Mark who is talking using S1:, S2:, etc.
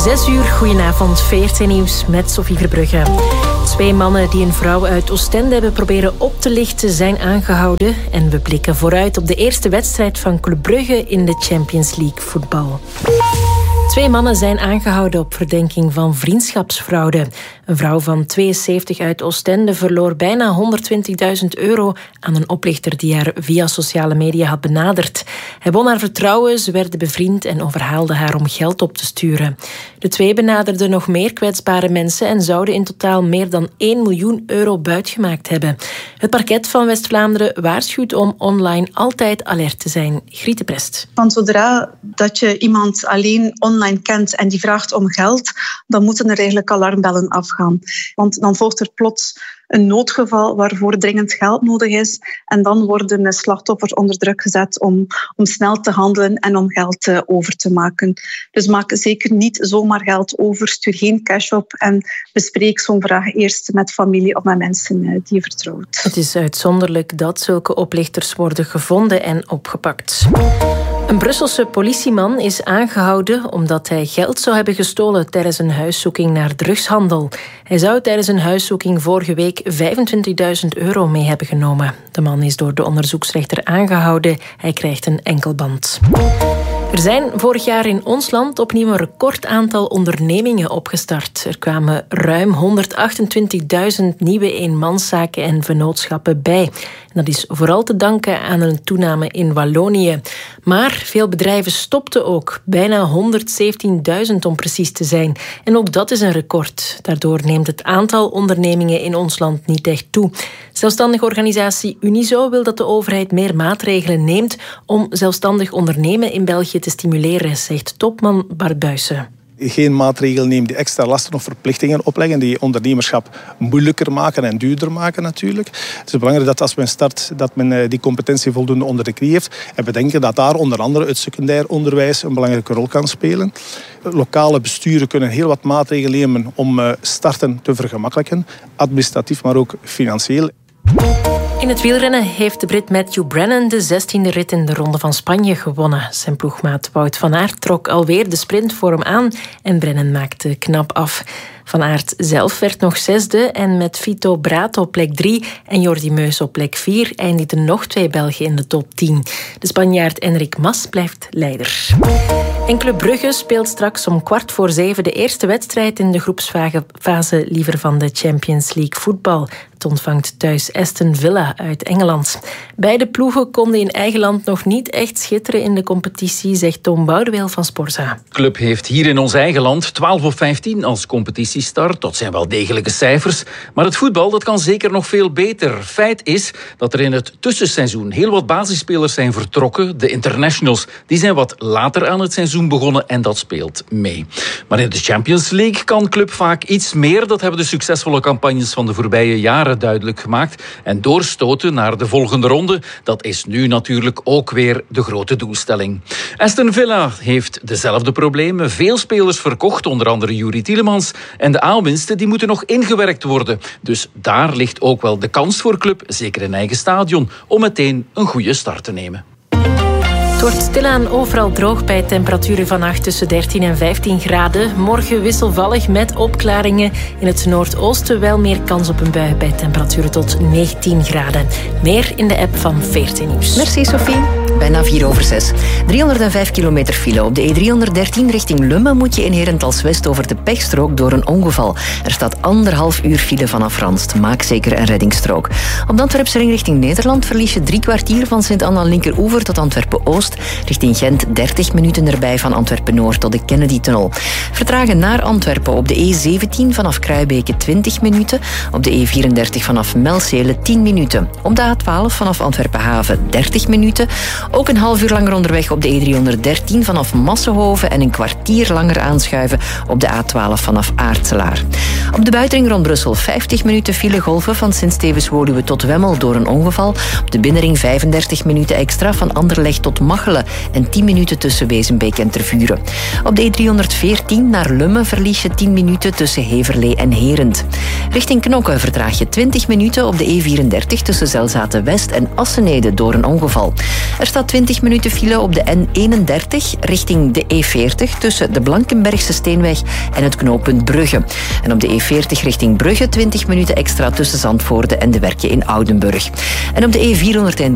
S1: 6 uur, goedenavond, VRT Nieuws met Sophie Verbrugge. 2 mannen die een vrouw uit Oostende hebben proberen op te lichten zijn aangehouden. En we blikken vooruit op de eerste wedstrijd van Club Brugge in de Champions League voetbal. 2 mannen zijn aangehouden op verdenking van vriendschapsfraude. Een vrouw van 72 uit Oostende verloor bijna €120.000 aan een oplichter die haar via sociale media had benaderd. Hij won haar vertrouwen, ze werden bevriend en overhaalde haar om geld op te sturen. De 2 benaderden nog meer kwetsbare mensen en zouden in totaal meer dan €1 miljoen buitgemaakt hebben. Het parket van West-Vlaanderen waarschuwt om online altijd alert te zijn. Griete Prest.
S2: Want zodra dat je iemand alleen online kent en die vraagt om geld, dan moeten er eigenlijk alarmbellen afgaan. Want dan volgt er plots een noodgeval waarvoor dringend geld nodig is. En dan worden slachtoffers onder druk gezet om snel te handelen en om geld over te maken. Dus maak zeker niet zomaar geld over, stuur geen cash op en bespreek zo'n vraag eerst met familie of met mensen die je vertrouwt.
S1: Het is uitzonderlijk dat zulke oplichters worden gevonden en opgepakt. Een Brusselse politieman is aangehouden omdat hij geld zou hebben gestolen tijdens een huiszoeking naar drugshandel. Hij zou tijdens een huiszoeking vorige week €25.000 mee hebben genomen. De man is door de onderzoeksrechter aangehouden. Hij krijgt een enkelband. Er zijn vorig jaar in ons land opnieuw een recordaantal ondernemingen opgestart. Er kwamen ruim 128.000 nieuwe eenmanszaken en vennootschappen bij. En dat is vooral te danken aan een toename in Wallonië. Maar veel bedrijven stopten ook. Bijna 117.000 om precies te zijn. En ook dat is een record. Daardoor neemt het aantal ondernemingen in ons land niet echt toe. Zelfstandige organisatie Unizo wil dat de overheid meer maatregelen neemt om zelfstandig ondernemen in België te stimuleren, zegt topman Bart Buijsen.
S3: Geen maatregelen nemen die extra lasten of verplichtingen opleggen, die ondernemerschap moeilijker maken en duurder maken natuurlijk. Het is belangrijk dat als men start, dat men die competentie voldoende onder de knie heeft. En we denken dat daar onder andere het secundair onderwijs een belangrijke rol kan spelen. Lokale besturen kunnen heel wat maatregelen nemen om starten te vergemakkelijken, administratief, maar ook financieel.
S1: In het wielrennen heeft de Brit Matthew Brennan de 16e rit in de Ronde van Spanje gewonnen. Zijn ploegmaat Wout van Aert trok alweer de sprint voor hem aan en Brennan maakte knap af. Van Aert zelf werd nog 6e en met Vito Braat op plek 3 en Jordi Meus op plek 4 eindigden nog 2 Belgen in de top 10. De Spanjaard Enric Mas blijft leider. En Club Brugge speelt straks om 6:15 de eerste wedstrijd in de groepsfase liever van de Champions League voetbal. Het ontvangt thuis Aston Villa uit Engeland. Beide ploegen konden in eigen land nog niet echt schitteren in de competitie, zegt Tom Boudeweel van Sporza.
S4: De club heeft hier in ons eigen land 12/15 als competitiestart. Dat zijn wel degelijke cijfers. Maar het voetbal dat kan zeker nog veel beter. Feit is dat er in het tussenseizoen heel wat basisspelers zijn vertrokken. De internationals die zijn wat later aan het seizoen begonnen en dat speelt mee. Maar in de Champions League kan club vaak iets meer. Dat hebben de succesvolle campagnes van de voorbije jaren duidelijk gemaakt. En doorstoten naar de volgende ronde, dat is nu natuurlijk ook weer de grote doelstelling. Aston Villa heeft dezelfde problemen. Veel spelers verkocht, onder andere Yuri Tielemans. En de aanwinsten die moeten nog ingewerkt worden. Dus daar ligt ook wel de kans voor club, zeker in eigen stadion, om meteen een goede start te nemen.
S1: Het wordt stilaan overal droog bij temperaturen vannacht tussen 13 en 15 graden. Morgen wisselvallig met opklaringen. In het noordoosten wel meer kans op een bui bij temperaturen tot 19 graden. Meer in de app van VRT Nieuws.
S5: Merci Sophie. Bijna 6:04. 305 kilometer file. Op de E313 richting Lummen moet je in Herentals West over de pechstrook door een ongeval. Er staat 1,5 uur file vanaf Ranst. Maak zeker een reddingsstrook. Op de Antwerpse ring richting Nederland verlies je 3 kwartier van Sint-Anna linkeroever tot Antwerpen-Oost. Richting Gent 30 minuten erbij van Antwerpen-Noord tot de Kennedy-tunnel. Vertragen naar Antwerpen op de E17 vanaf Kruibeke 20 minuten. Op de E34 vanaf Melcele 10 minuten. Op de A12 vanaf Antwerpen-Haven 30 minuten. Ook een half uur langer onderweg op de E313 vanaf Massenhoven en een kwartier langer aanschuiven op de A12 vanaf Aartselaar. Op de buitenring rond Brussel 50 minuten file golven van Sint-Stevens-Woluwe tot Wemmel door een ongeval. Op de binnenring 35 minuten extra van Anderlecht tot Machelen en 10 minuten tussen Wezenbeek en Tervuren. Op de E314 naar Lummen verlies je 10 minuten tussen Heverlee en Herent. Richting Knokke vertraag je 20 minuten op de E34 tussen Zelzaten-West en Assenede door een ongeval. Er staat 20 minuten file op de N31 richting de E40 tussen de Blankenbergse Steenweg en het knooppunt Brugge. En op de E40 richting Brugge 20 minuten extra tussen Zandvoorde en de Werken in Oudenburg. En op de E403